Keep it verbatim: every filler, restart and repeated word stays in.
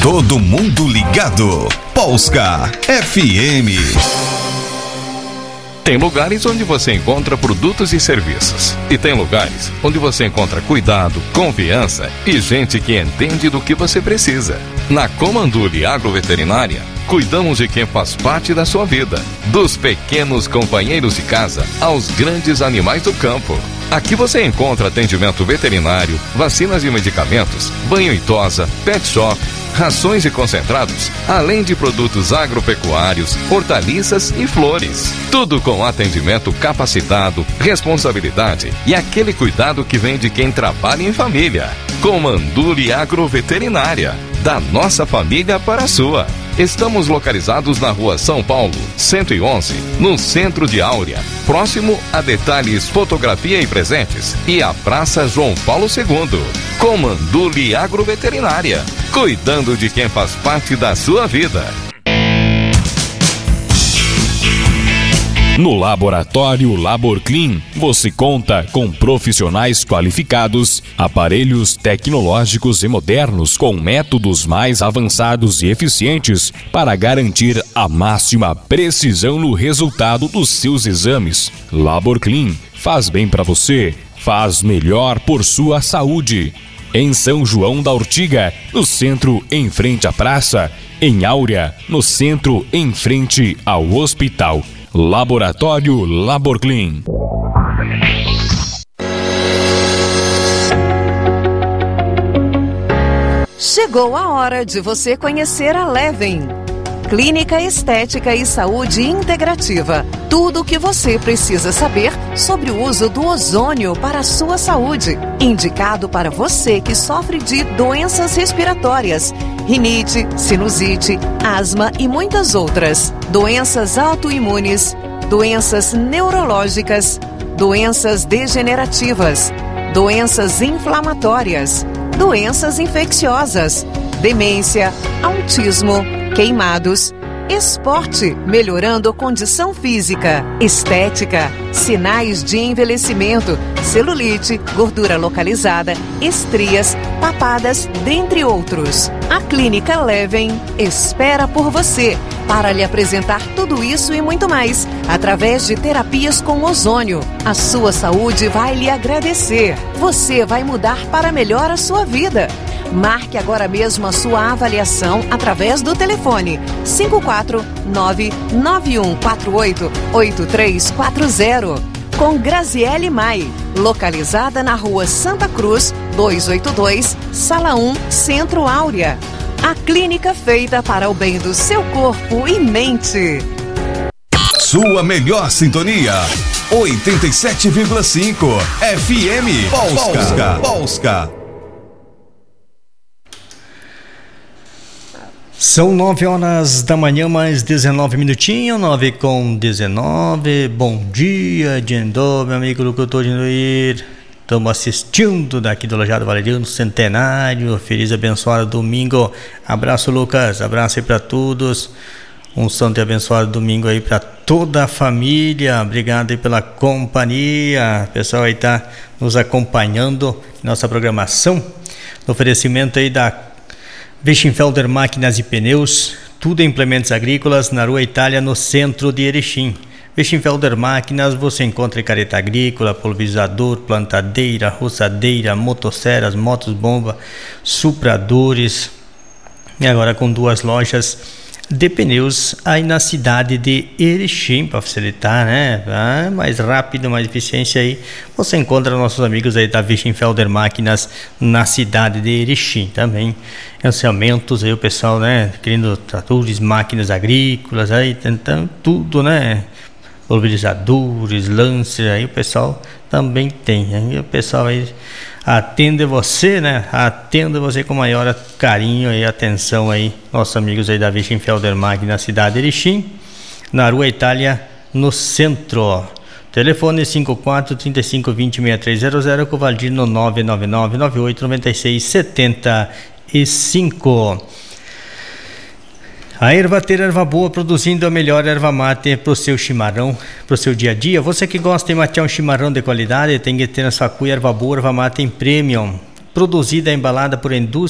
Todo mundo ligado. Polska F M. Tem lugares onde você encontra produtos e serviços. E tem lugares onde você encontra cuidado, confiança e gente que entende do que você precisa. Na Comanduli Agroveterinária, cuidamos de quem faz parte da sua vida. Dos pequenos companheiros de casa aos grandes animais do campo. Aqui você encontra atendimento veterinário, vacinas e medicamentos, banho e tosa, pet shop, rações e concentrados, além de produtos agropecuários, hortaliças e flores. Tudo com atendimento capacitado, responsabilidade e aquele cuidado que vem de quem trabalha em família. Comanduli Agroveterinária, da nossa família para a sua. Estamos localizados na Rua São Paulo, cento e onze, no centro de Áurea, próximo a Detalhes Fotografia e Presentes e a Praça João Paulo segundo. Comanduli Agroveterinária, cuidando de quem faz parte da sua vida. No Laboratório LaborClean, você conta com profissionais qualificados, aparelhos tecnológicos e modernos com métodos mais avançados e eficientes para garantir a máxima precisão no resultado dos seus exames. LaborClean faz bem para você, faz melhor por sua saúde. Em São João da Ortiga, no centro em frente à praça, em Áurea, no centro em frente ao hospital. Laboratório LaborClean. Chegou a hora de você conhecer a Leven. Clínica Estética e Saúde Integrativa. Tudo o que você precisa saber sobre o uso do ozônio para a sua saúde. Indicado para você que sofre de doenças respiratórias, rinite, sinusite, asma e muitas outras. Doenças autoimunes, doenças neurológicas, doenças degenerativas, doenças inflamatórias, doenças infecciosas, demência, autismo, queimados, esporte, melhorando a condição física, estética, sinais de envelhecimento, celulite, gordura localizada, estrias, papadas, dentre outros. A Clínica Leven espera por você para lhe apresentar tudo isso e muito mais, através de terapias com ozônio. A sua saúde vai lhe agradecer. Você vai mudar para melhor a sua vida. Marque agora mesmo a sua avaliação através do telefone cinco quatro nove nove um quatro oito oito três quatro zero. Com Graziele Mai, localizada na Rua Santa Cruz, duzentos e oitenta e dois, Sala um, Centro Áurea. A clínica feita para o bem do seu corpo e mente. Sua melhor sintonia, oitenta e sete vírgula cinco F M Polska. Polska. São nove horas da manhã, mais dezenove minutinhos, nove com dezenove. Bom dia, Dendô, meu amigo locutor Dindoir. Estamos assistindo daqui do Lajeado Valeriano, centenário. Feliz e abençoado domingo. Abraço, Lucas. Abraço aí para todos. Um santo e abençoado domingo aí para toda a família. Obrigado aí pela companhia. O pessoal aí tá nos acompanhando. Nossa programação. No oferecimento aí da Weschenfelder Máquinas e Pneus, tudo em implementos agrícolas, na Rua Itália, no centro de Erechim. Weschenfelder Máquinas, você encontra careta agrícola, pulverizador, plantadeira, roçadeira, motosserras, motos bomba, supradores. E agora com duas lojas de pneus aí na cidade de Erechim, para facilitar, né? Ah, mais rápido, mais eficiência aí. Você encontra nossos amigos aí da Weschenfelder Máquinas na cidade de Erechim também. Lançamentos aí, o pessoal, né? Querendo tratores, máquinas agrícolas, aí tentando tudo, né? Pulverizadores, lances, aí o pessoal também tem. Aí o pessoal aí atende você, né? Atende você com maior carinho e atenção aí, nossos amigos aí da Weschenfelder Máquinas na cidade de Erechim, na Rua Itália, no centro. Telefone cinco quatro, trinta e cinco, vinte, sessenta e três zero zero, com Valdir no nove nove nove, nove oito nove seis, sete cinco. A Ervateira Erva Boa, produzindo a melhor erva mate para o seu chimarrão, para o seu dia a dia. Você que gosta de matear um chimarrão de qualidade, tem que ter na sua cuia Erva Boa, erva mate em premium. Produzida e embalada por indústria